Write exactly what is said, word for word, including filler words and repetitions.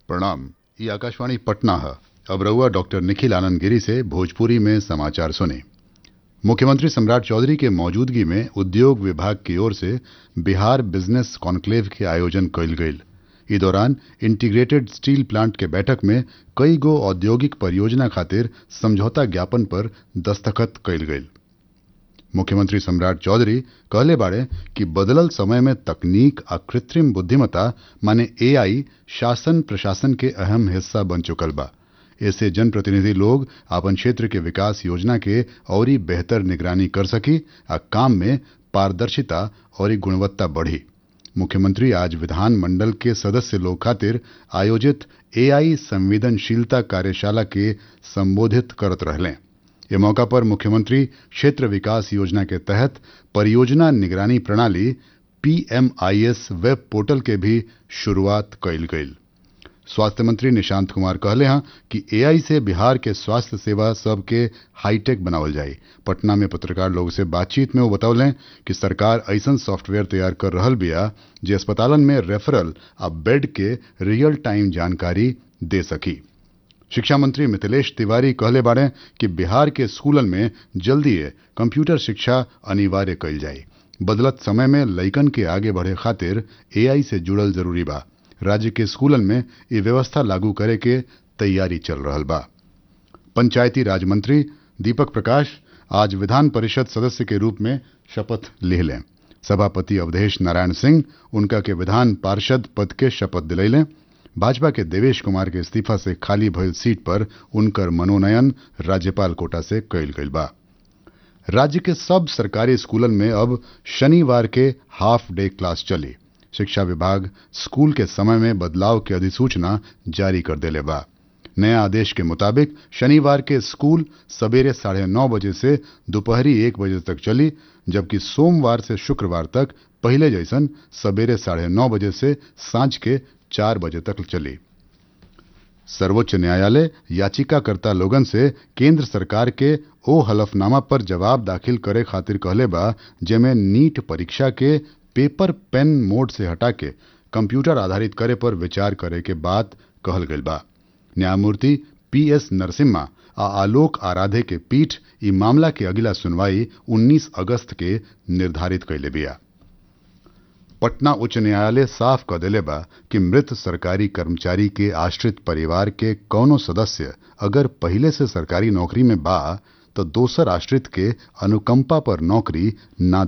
प्रणाम। ये आकाशवाणी पटना है। अब रहुआ डॉक्टर निखिल आनंद गिरी से भोजपुरी में समाचार सुने। मुख्यमंत्री सम्राट चौधरी के मौजूदगी में उद्योग विभाग की ओर से बिहार बिजनेस कॉन्क्लेव के आयोजन कइल गईल। इस दौरान इंटीग्रेटेड स्टील प्लांट के बैठक में कई गो औद्योगिक परियोजना खातिर समझौता ज्ञापन पर दस्तखत कइल गईल। मुख्यमंत्री सम्राट चौधरी कहले बाड़े कि बदलल समय में तकनीक आ कृत्रिम बुद्धिमत्ता माने एआई शासन प्रशासन के अहम हिस्सा बन चुकल बा। इससे जनप्रतिनिधि लोग अपन क्षेत्र के विकास योजना के औरी बेहतर निगरानी कर सकी आ काम में पारदर्शिता और गुणवत्ता बढ़ी। मुख्यमंत्री आज विधान मंडल के सदस्य लोग खातिर आयोजित एआई संवेदनशीलता कार्यशाला के संबोधित करत रहले। ये मौका पर मुख्यमंत्री क्षेत्र विकास योजना के तहत परियोजना निगरानी प्रणाली पीएमआईएस वेब पोर्टल के भी शुरुआत कइल गईल। स्वास्थ्य मंत्री निशांत कुमार कहले हैं कि एआई से बिहार के स्वास्थ्य सेवा सबके हाईटेक बनावल जाए। पटना में पत्रकार लोग से बातचीत में वो बतौलें कि सरकार ऐसन सॉफ्टवेयर तैयार कर रहल बिया जे अस्पतालन में रेफरल आ बेड के रियल टाइम जानकारी दे सकी। शिक्षा मंत्री मिथिलेश तिवारी कहले बाड़े कि बिहार के स्कूलन में जल्दी कंप्यूटर शिक्षा अनिवार्य कइल जाए। बदलत समय में लइकन के आगे बढ़े खातिर एआई से जुड़ल जरूरी बा। राज्य के स्कूलन में ये व्यवस्था लागू करे के तैयारी चल रहल बा। पंचायती राज मंत्री दीपक प्रकाश आज विधान परिषद सदस्य के रूप में शपथ ले लें। सभापति अवधेश नारायण सिंह उनका के विधान पार्षद पद के शपथ दिलैले। भाजपा के देवेश कुमार के इस्तीफा से खाली भइल सीट पर उनकर मनोनयन राज्यपाल कोटा से कइल गइल बा। राज्य के सब सरकारी स्कूलन में अब शनिवार के हाफ डे क्लास चली। शिक्षा विभाग स्कूल के समय में बदलाव की अधिसूचना जारी कर देले बा। नया आदेश के मुताबिक शनिवार के स्कूल सवेरे साढ़े नौ बजे से दोपहरी एक बजे तक चली, जबकि सोमवार से शुक्रवार तक पहले जैसन सवेरे साढ़े नौ बजे से सांझ के चार बजे तक चली। सर्वोच्च न्यायालय याचिकाकर्ता लोगन से केंद्र सरकार के ओ हलफनामा पर जवाब दाखिल करे खातिर कहले बा जेमें नीट परीक्षा के पेपर पेन मोड से हटा के कंप्यूटर आधारित करे पर विचार करे के बात कहल गइल बा। न्यायमूर्ति पी एस नरसिम्हा आ आलोक आराधे के पीठ ई मामला के अगला सुनवाई उन्नीस अगस्त के निर्धारित कैले बिया। पटना उच्च न्यायालय साफ क देले बा कि मृत सरकारी कर्मचारी के आश्रित परिवार के कौनो सदस्य अगर पहले से सरकारी नौकरी में बा तो दोसर आश्रित के अनुकंपा पर नौकरी ना